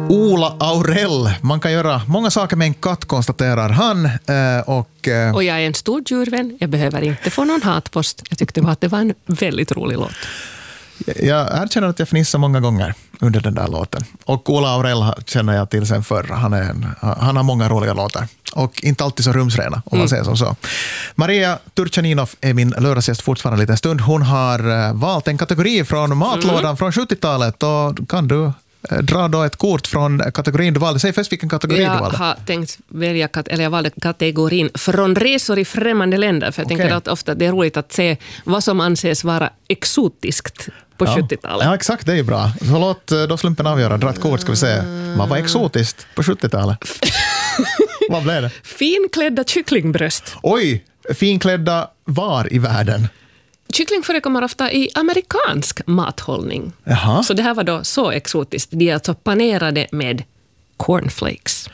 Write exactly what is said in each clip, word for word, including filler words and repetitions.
Ola Aurell. Man kan göra många saker med en katt, konstaterar han. Eh, och, eh, och jag är en stor djurvän. Jag behöver inte få någon hatpost. Jag tyckte att det var en väldigt rolig låt. Jag erkänner att jag fnissar många gånger under den där låten. Och Ola Aurell känner jag till sen förr. Han, är en, han har många roliga låtar. Och inte alltid så rumsrena, om man mm. säger som så. Maria Turchaninov är min lördagsgäst fortfarande en liten stund. Hon har valt en kategori från matlådan mm. från sjuttiotalet. Och kan du dra då ett kort från kategorin du valde? Säg först vilken kategori jag du valde. Jag har tänkt välja, eller jag valde kategorin från resor i främmande länder. För jag okay. tänker att ofta det är roligt att se vad som anses vara exotiskt på ja. sjuttiotalet. Ja, exakt, det är ju bra. Så låt då slumpen avgöra. Dra ett kort ska vi se. Vad var exotiskt på sjuttiotalet? Vad blev det? Finklädda kycklingbröst. Oj, finklädda var i världen? Kyckling förekommer ofta i amerikansk mathållning. Jaha. Så det här var då så exotiskt. De är alltså panerade med cornflakes.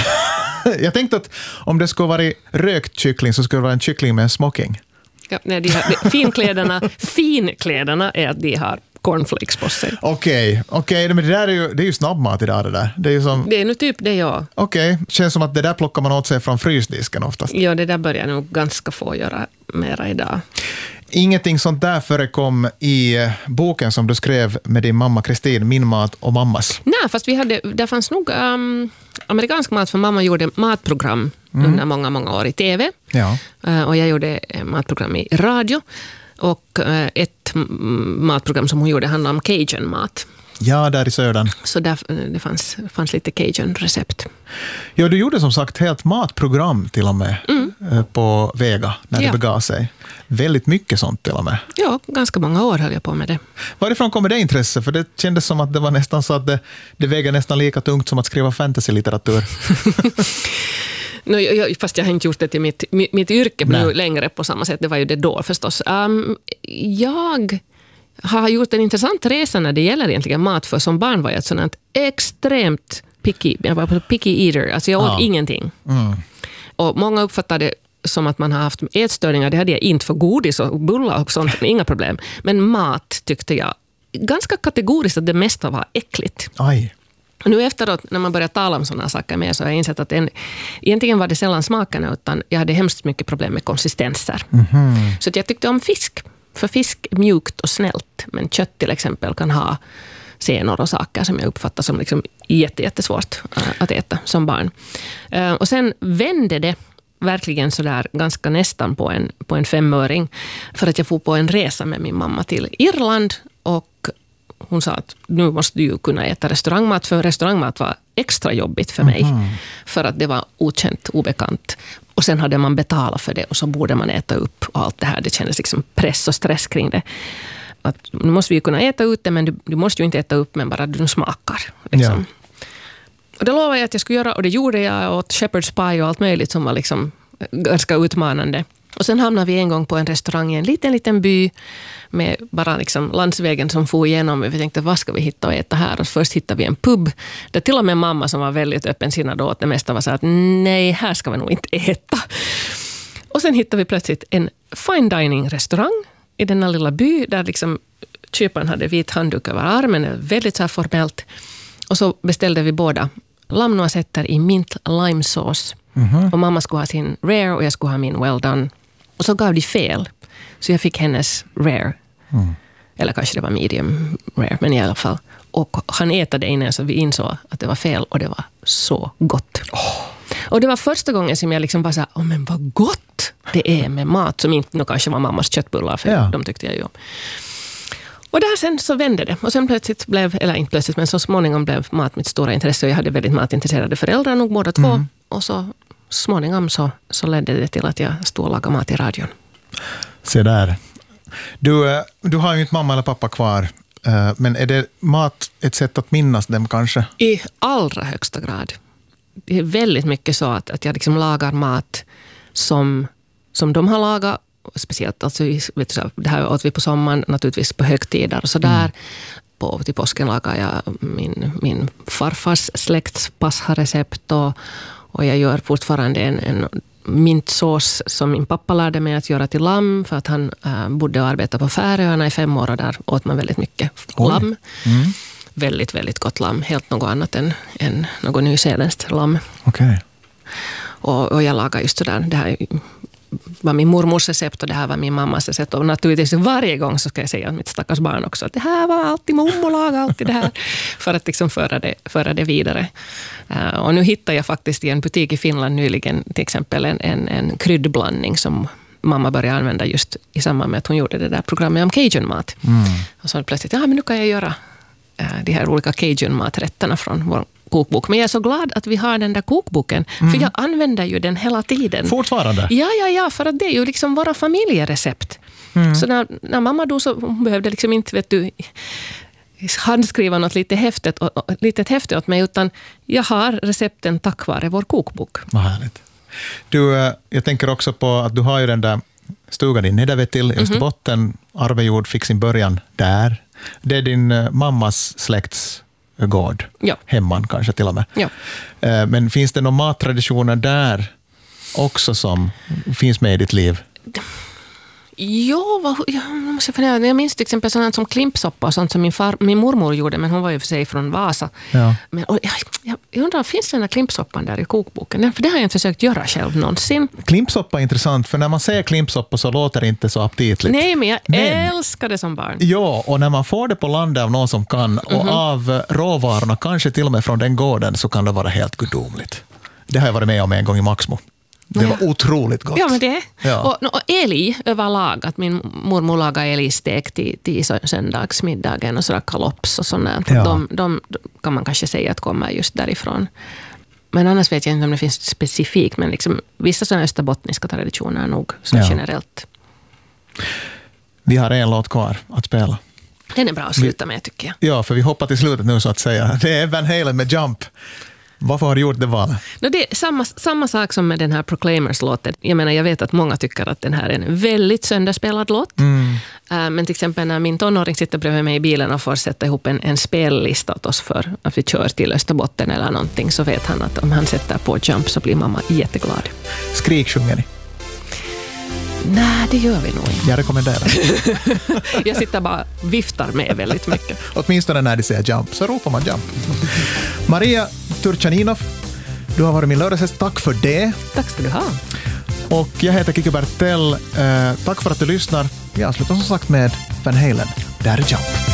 Jag tänkte att om det skulle vara rökt kyckling så skulle det vara en kyckling med smoking. Ja, nej, de har, de, finkläderna, finkläderna är att de har cornflakes på sig. Okej, okay, okay, men det där är ju, det är ju snabbmat idag det där. Det är ju som... Det är nu typ det, ja. Okej, okay. Känns som att det där plockar man åt sig från frysdisken oftast. Ja, det där börjar nog ganska få göra mera idag. Ingenting sånt där förekom i boken som du skrev med din mamma Kristin, Min mat och mammas. Nej, fast vi hade, där fanns nog um, amerikansk mat, för mamma gjorde matprogram mm. under många, många år i tv. Ja. Uh, och jag gjorde matprogram i radio. Och uh, ett matprogram som hon gjorde handlade om Cajun-mat. Ja, där i södern. Så där, det fanns, fanns lite Cajun-recept. Ja, du gjorde som sagt helt matprogram till och med mm. på Vega när ja. det begav sig. Väldigt mycket sånt till och med. Ja, ganska många år höll jag på med det. Varifrån kommer det intresse? För det kändes som att det var nästan så att det, det väger nästan lika tungt som att skriva fantasy-litteratur. No, jag, fast jag har inte gjort det till mitt, mitt, mitt yrke nu längre på samma sätt. Det var ju det då förstås. Um, jag... har gjort en intressant resa när det gäller egentligen mat, för som barn var jag ett sådant extremt picky, jag var picky eater, alltså jag åt ja. ingenting. Mm. Och många uppfattade som att man har haft ätstörningar, det hade jag inte, för godis och bullar och sånt, inga problem. Men mat tyckte jag ganska kategoriskt att det mesta var äckligt. Aj. Och nu efteråt, när man börjar tala om sådana saker med, så har jag insett att en, egentligen var det sällan smaken, utan jag hade hemskt mycket problem med konsistenser. Mm-hmm. Så att jag tyckte om fisk. För fisk är mjukt och snällt, men kött till exempel kan ha senor och saker som jag uppfattar som liksom jätte, jättesvårt att äta som barn. Och sen vände det verkligen så där ganska nästan på en, på en femöring, för att jag får på en resa med min mamma till Irland, och hon sa att nu måste du ju kunna äta restaurangmat, för restaurangmat var extra jobbigt för mig. Mm. För att det var okänt, obekant. Och sen hade man betalat för det, och så borde man äta upp och allt det här. Det kändes liksom press och stress kring det. Att nu måste vi ju kunna äta ut det, men du, du måste ju inte äta upp, men bara du smakar. Liksom. Ja. Och det lovade jag att jag skulle göra, och det gjorde jag, åt shepherd's pie och allt möjligt som var liksom ganska utmanande. Och sen hamnade vi en gång på en restaurang i en liten, liten by med bara liksom landsvägen som får igenom. Vi tänkte, vad ska vi hitta och äta här? Och först hittade vi en pub där till och med mamma, som var väldigt öppensinnad åt det mesta, var så att nej, här ska vi nog inte äta. Och sen hittade vi plötsligt en fine dining-restaurang i denna lilla by där liksom köparen hade vit handduk över armen, väldigt så här formellt. Och så beställde vi båda lammnoisetter i mint lime sauce. Mm-hmm. Och mamma skulle ha sin rare och jag skulle ha min well done. Och så gav de fel. Så jag fick hennes rare. Mm. Eller kanske det var medium rare, men i alla fall. Och han ätade innan, så vi insåg att det var fel, och det var så gott. Oh. Och det var första gången som jag liksom bara sa, åh men vad gott det är med mat, som inte nog kanske var mammas köttbullar, för ja. de tyckte jag ju om. Och där sen så vände det. Och sen plötsligt blev, eller inte plötsligt, men så småningom blev mat mitt stora intresse. Och jag hade väldigt matintresserade föräldrar, nog båda två. Mm. Och så småningom så, så ledde det till att jag stod och lagade mat i radion. Se där. Du, du har ju inte mamma eller pappa kvar. Men är det mat ett sätt att minnas dem kanske? I allra högsta grad. Det är väldigt mycket så att, att jag liksom lagar mat som, som de har lagat. Speciellt, alltså, vet du, det här åt vi på sommaren, naturligtvis på högtider och sådär. Mm. På, till påsken lagar jag min, min farfars släkts pasharecept, och, och jag gör fortfarande en, en mintsås som min pappa lärde mig att göra till lamm, för att han äh, bodde och arbetade på Färöarna i fem år, och där åt man väldigt mycket Oj. lamm. Mm. väldigt, väldigt gott lamm. Helt något annat än, än något nyzeeländskt lamm. Okej. Okay. Och, och jag lagar just sådär, det här var min mormors recept och det här var min mammas recept. Och naturligtvis varje gång så ska jag säga mitt stackars barn också att det här var alltid mormor laga alltid det här. För att liksom föra det, föra det vidare. Uh, och nu hittade jag faktiskt i en butik i Finland nyligen till exempel en, en, en kryddblandning som mamma började använda just i samband med att hon gjorde det där programmet om cajun-mat. Mm. Och så plötsligt, ja men nu kan jag göra uh, de här olika cajun-maträtterna från vår kokbok. Men jag är så glad att vi har den där kokboken. Mm. För jag använder ju den hela tiden. Fortfarande? Ja, ja, ja. För att det är ju liksom våra familjerecept. Mm. Så när, när mamma då så hon behövde liksom inte, vet du, handskriva något lite häftigt, lite häftigt åt mig, utan jag har recepten tack vare vår kokbok. Vad härligt. Du, jag tänker också på att du har ju den där stugan i Nedervetil i Österbotten. Mm. Arvejord fick sin början där. Det är din mammas släkts gård. Ja. Hemman kanske till och med. Ja. Men finns det några mattraditioner där också som finns med i ditt liv? Ja, vad, jag, måste fundera. Jag minns till exempel sånt som klimpsoppa och sånt som min, far, min mormor gjorde, men hon var ju för sig från Vasa. Ja. Men, och, jag, jag undrar, finns den här klimpsoppan där i kokboken? För det har jag inte försökt göra själv någonsin. Klimpsoppa är intressant, för när man säger klimpsoppa så låter det inte så aptitligt. Nej, men jag men, älskar det som barn. Ja, och när man får det på landet av någon som kan, och mm-hmm. av råvarorna, kanske till och med från den gården, så kan det vara helt gudomligt. Det har jag varit med om en gång i Maxmo. Det var ja. otroligt gott. Ja, men det. Ja. Och, och älg överlag. Att min mormor lagade älgstek till, till söndagsmiddagen och sådär kalops och sådär. Ja. De, de, de kan man kanske säga att kommer just därifrån. Men annars vet jag inte om det finns specifikt. Men liksom, vissa sådana österbottniska traditioner är nog så ja. generellt. Vi har en låt kvar att spela. Den är bra att sluta med, tycker jag. Ja, för vi hoppar till slutet nu så att säga. Det är Van Halen med Jump. Varför har du gjort det valet? No, det är samma, samma sak som med den här Proclaimers-låten. Jag menar, jag vet att många tycker att den här är en väldigt sönderspelad låt. Mm. Uh, men till exempel när min tonåring sitter bredvid mig i bilen och får sätta ihop en, en spellista åt oss för att vi kör till Österbotten eller någonting, så vet han att om han sätter på Jump så blir mamma jätteglad. Skriksjunger ni? Nej, det gör vi nog inte. Jag rekommenderar. Jag sitter bara och viftar med väldigt mycket. Åtminstone när de säger Jump, så ropar man Jump. Maria Turchaninov, du har varit min lördagsgäst. Tack för det. Tack ska du ha. Och jag heter Kikki Bertell. Eh, tack för att du lyssnar. Vi avslutar som sagt med Van Halen. Där är Jump.